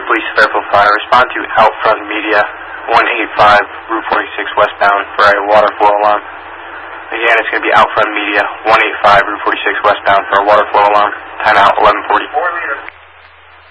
Detroit Police Fairfield Fire, respond to Outfront Media, 185 Route 46 westbound for a water flow alarm. Again, it's going to be Outfront Media, 185 Route 46 westbound for a water flow alarm. Timeout 11:40.